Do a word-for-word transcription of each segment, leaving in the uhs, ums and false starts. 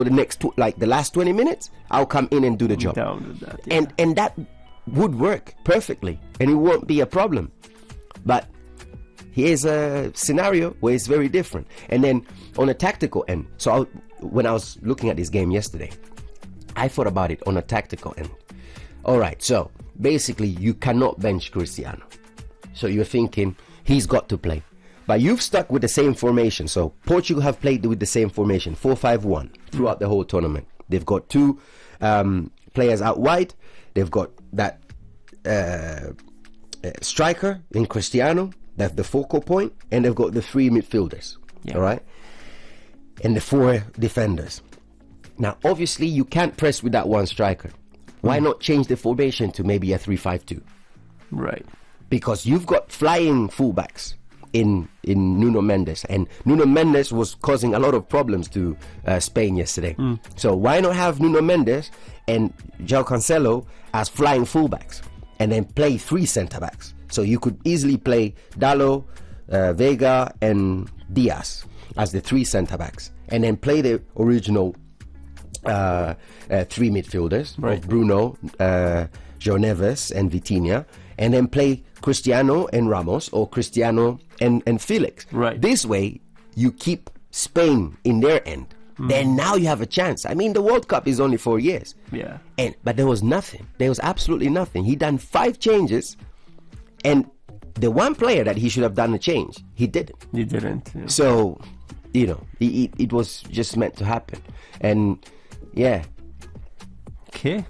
for the next tw- like the last twenty minutes, I'll come in and do the job. Down with that, yeah. And and that would work perfectly, and it won't be a problem. But here's a scenario where it's very different. And then on a tactical end, so I, when I was looking at this game yesterday, I thought about it on a tactical end. All right, so basically you cannot bench Cristiano. So you're thinking he's got to play. But you've stuck with the same formation. So Portugal have played with the same formation, four five one, throughout the whole tournament. They've got two um, players out wide. They've got that uh, uh, striker in Cristiano, that's the focal point, and they've got the three midfielders, yeah. All right? And the four defenders. Now, obviously, you can't press with that one striker. Why mm. not change the formation to maybe a three five two? Right. Because you've got flying fullbacks in in Nuno Mendes, and Nuno Mendes was causing a lot of problems to uh, Spain yesterday. Mm. So why not have Nuno Mendes and João Cancelo as flying fullbacks, and then play three centre backs? So you could easily play Dalo, uh, Vega, and Diaz as the three centre backs, and then play the original uh, uh, three midfielders, right. of Bruno, uh, João Neves, and Vitinha, and then play Cristiano and Ramos, or Cristiano and, and Felix. Right. This way, you keep Spain in their end. Mm. Then now you have a chance. I mean, the World Cup is only four years. Yeah. And but there was nothing. There was absolutely nothing. He done five changes, and the one player that he should have done a change, he didn't. He didn't. Yeah. So, you know, it, it, it was just meant to happen. And yeah. Okay.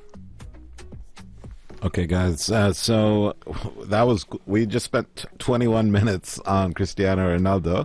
Okay, guys. Uh, so that was we just spent twenty-one minutes on Cristiano Ronaldo,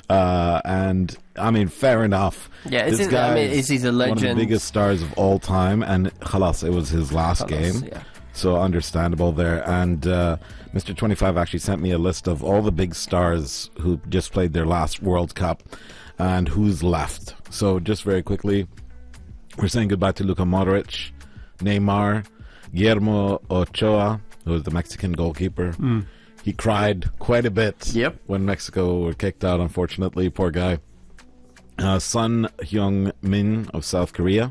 uh, and I mean, fair enough. Yeah, this it's guy I mean, is he's a legend, one of the biggest stars of all time, and khalas, it was his last Khalas, game, yeah. So understandable there. And uh, Mister twenty-five actually sent me a list of all the big stars who just played their last World Cup and who's left. So just very quickly, we're saying goodbye to Luka Modric, Neymar, Guillermo Ochoa, who was the Mexican goalkeeper. Mm. He cried quite a bit yep. when Mexico were kicked out, unfortunately. Poor guy. Uh, Son Heung-min of South Korea.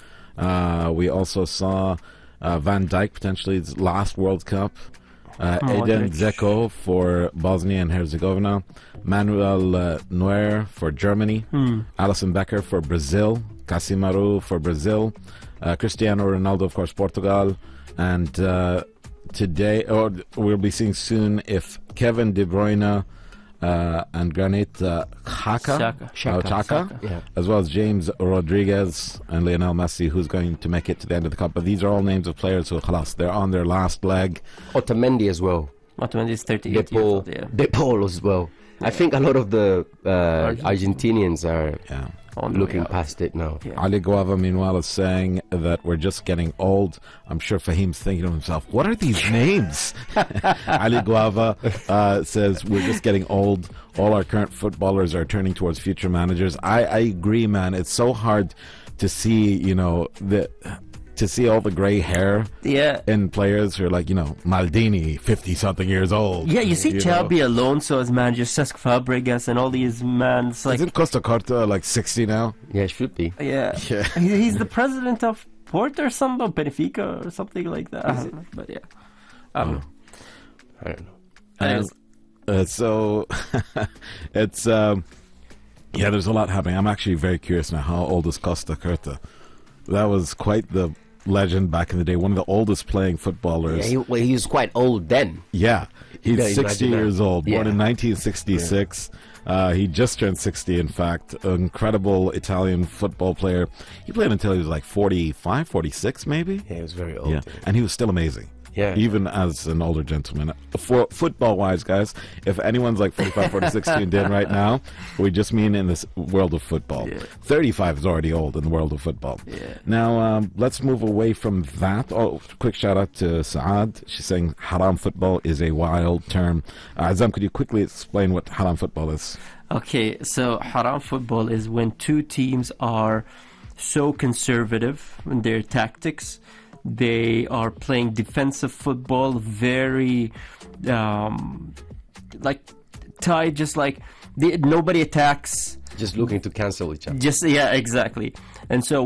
Yeah. Uh, we also saw uh, Van Dijk, potentially his last World Cup. Uh, Edin Dzeko for Bosnia and Herzegovina. Manuel uh, Neuer for Germany. Mm. Alisson Becker for Brazil. Casemiro for Brazil. Uh, Cristiano Ronaldo, of course, Portugal. And uh, today, or we'll be seeing soon if Kevin De Bruyne uh, and Granit uh, Xhaka, Xhaka. Oh, Xhaka, yeah. as well as James Rodriguez and Lionel Messi, who's going to make it to the end of the Cup. But these are all names of players who, khalas, they're on their last leg. Otamendi as well. Otamendi is thirty-eight De Paul, years old, yeah. De Paul as well. Yeah. I think a lot of the uh, Argentinians are yeah. looking past it now. Yeah. Ali Guava, meanwhile, is saying that we're just getting old. I'm sure Fahim's thinking to himself, what are these names? Ali Guava uh, says we're just getting old. All our current footballers are turning towards future managers. I, I agree, man. It's so hard to see, you know, the... to see all the gray hair yeah. in players who are like, you know, Maldini, fifty-something years old. Yeah, you see you Xabi Alonso as manager, Cesc Fabregas, and all these men. Like, isn't Costa Curta like sixty now? Yeah, it should be. Yeah. yeah. He's the president of Porto or something, Benfica or something like that. I don't know, but yeah. I don't know. I don't know. And, uh, so, it's, um, yeah, there's a lot happening. I'm actually very curious now, how old is Costa Curta? That was quite the legend back in the day, one of the oldest playing footballers. Yeah, he, well, he was quite old then. Yeah, he's yeah, sixty years that. old, born yeah. in nineteen sixty-six. Yeah. Uh, he just turned sixty, in fact. An incredible Italian football player. He played until he was like forty-five, forty-six maybe. Yeah, he was very old. Yeah, and he was still amazing. Yeah. Even as an older gentleman. For football-wise, guys, if anyone's like forty-five, forty-six tuned in right now, we just mean in this world of football. Yeah. thirty-five is already old in the world of football. Yeah. Now, um, let's move away from that. Oh, quick shout-out to Saad. She's saying haram football is a wild term. Uh, Azam, could you quickly explain what haram football is? Okay, so haram football is when two teams are so conservative in their tactics. They are playing defensive football, very um, like tight, just like they, nobody attacks. Just looking to cancel each other. Just yeah, exactly. And so